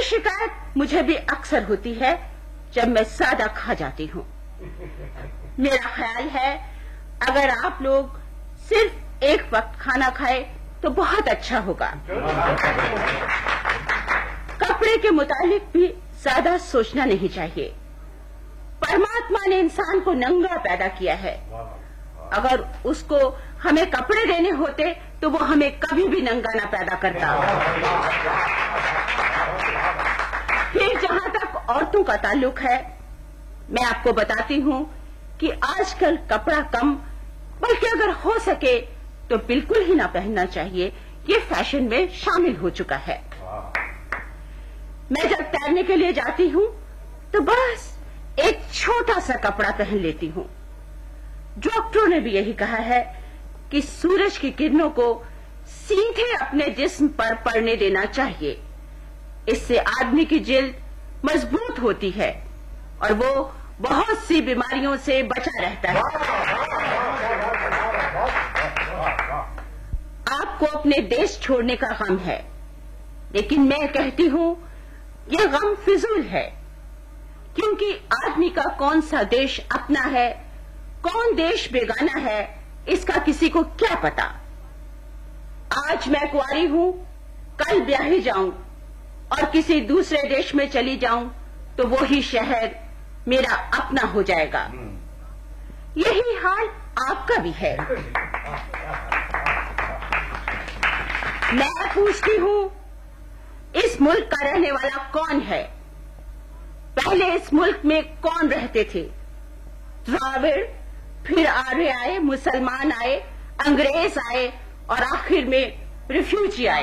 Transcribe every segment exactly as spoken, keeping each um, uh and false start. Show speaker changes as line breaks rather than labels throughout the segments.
शिकायत मुझे भी अक्सर होती है जब मैं सादा खा जाती हूँ। मेरा ख्याल है अगर आप लोग सिर्फ एक वक्त खाना खाए तो बहुत अच्छा होगा। कपड़े के मुतालिक भी ज्यादा सोचना नहीं चाहिए। परमात्मा ने इंसान को नंगा पैदा किया है। अगर उसको हमें कपड़े देने होते तो वो हमें कभी भी नंगा ना पैदा करता। फिर जहां तक औरतों का ताल्लुक है, मैं आपको बताती हूँ कि आजकल कपड़ा कम, बल्कि अगर हो सके तो बिल्कुल ही ना पहनना चाहिए। ये फैशन में शामिल हो चुका है। मैं जब तैरने के लिए जाती हूँ तो बस एक छोटा सा कपड़ा पहन लेती हूँ। डॉक्टरों ने भी यही कहा है कि सूरज की किरणों को सीधे अपने जिस्म पर पड़ने देना चाहिए। इससे आदमी की जिल्द मजबूत होती है और वो बहुत सी बीमारियों से बचा रहता है। आपको अपने देश छोड़ने का गम है, लेकिन मैं कहती हूँ ये गम फिजूल है, क्योंकि आदमी का कौन सा देश अपना है, कौन देश बेगाना है, इसका किसी को क्या पता। आज मैं कुंवारी हूँ, कल ब्याही जाऊं और किसी दूसरे देश में चली जाऊं तो वो ही शहर मेरा अपना हो जाएगा। यही हाल आपका भी है। मैं पूछती हूँ, इस मुल्क का रहने वाला कौन है? पहले इस मुल्क में कौन रहते थे? द्राविड़, फिर आर्य आए, मुसलमान आए, अंग्रेज आए और आखिर में रिफ्यूजी आए।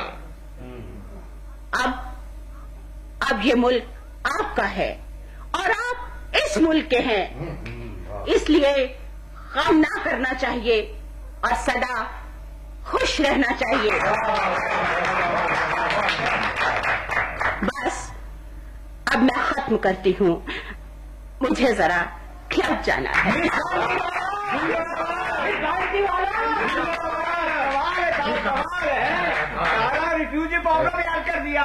अब अब ये मुल्क आपका है और आप इस मुल्क के हैं, इसलिए गम ना करना चाहिए और सदा खुश रहना चाहिए। बस अब मैं खत्म करती हूँ, मुझे जरा क्लब जाना है।
रिफ्यूजी पाउडर तैयार कर दिया।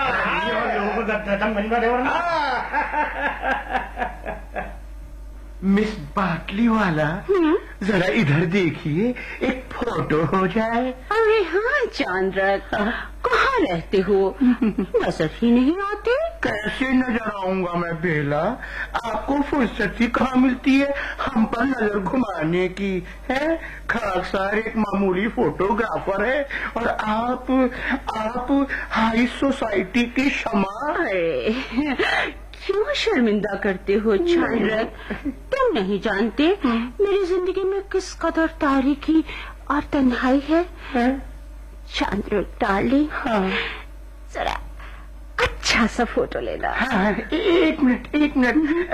मिस बाटली वाला, जरा इधर देखिए, एक फोटो हो जाए।
अरे हाँ चांद्रक, कहाँ रहते हो? नजर ही नहीं आते।
कैसे नजर आऊंगा मैं बेला? आपको फुर्सत ही कहाँ मिलती है हम पर नजर घुमाने की? है खाकसार एक मामूली फोटोग्राफर है और आप आप हाई सोसाइटी की शमा है।
क्यों शर्मिंदा करते हो चांद्रक? तुम नहीं जानते मेरी जिंदगी में किस कदर तारीकी और तन्हाई है। चांद्रक डार्लिंग,
हाँ।
जरा अच्छा सा फोटो लेना।
हाँ, एक मिनट एक मिनट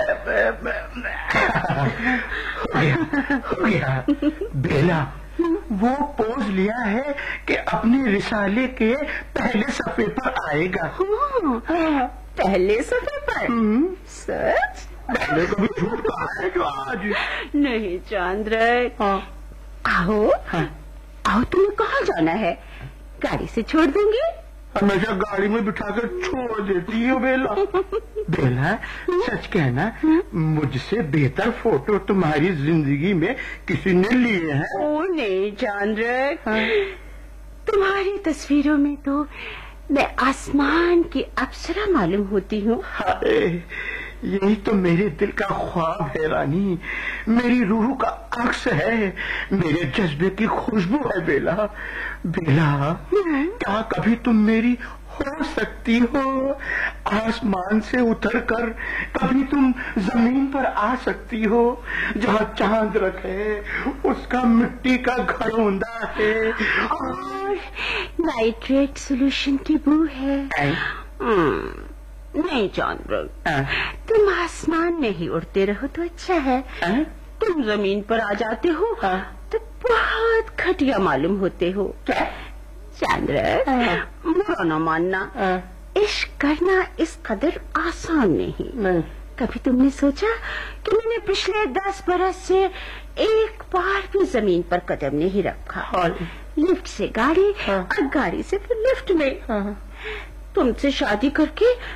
हो गया हो गया। बेला, वो पोज लिया है कि अपने रिसाले के पहले सफे पर आएगा।
हाँ, पहले सफे पर? सच?
पहले कभी झूठ कहा है जो आज?
नहीं चांद्रक।
हाँ।
आओ,
हाँ।
आओ, तुम्हें कहाँ जाना है? गाड़ी से छोड़ दूंगी।
हमेशा गाड़ी में बिठाकर छोड़ देती हो बेला। बेला, सच कहना, मुझसे बेहतर फोटो तुम्हारी जिंदगी में किसी ने लिए हैं?
ओ नहीं चांद्रक, हाँ। तुम्हारी तस्वीरों में तो मैं आसमान की अप्सरा मालूम होती हूँ।
यही तो मेरे दिल का ख्वाब है रानी, मेरी रूह का अक्स है, मेरे जज्बे की खुशबू है बेला। बेला, क्या कभी तुम मेरी हो सकती हो? आसमान से उतरकर कभी तुम जमीन पर आ सकती हो? जहाँ चांद रखे उसका मिट्टी का घरौंदा है
और नाइट्रेट सोल्यूशन की बू है। नहीं चांद्रक, तुम आसमान में ही उड़ते रहो तो अच्छा है। आ? तुम जमीन पर आ जाते हो आ? तो बहुत घटिया मालूम होते हो। क्या चांद्रक, बुरा न मानना, इश्क करना इस कदर आसान नहीं। नहीं। कभी तुमने सोचा कि मैंने पिछले दस बरस से एक बार भी जमीन पर कदम नहीं रखा? हाँ। लिफ्ट से गाड़ी, हाँ। और गाड़ी से फिर लिफ्ट में। हाँ। तुमसे शादी करके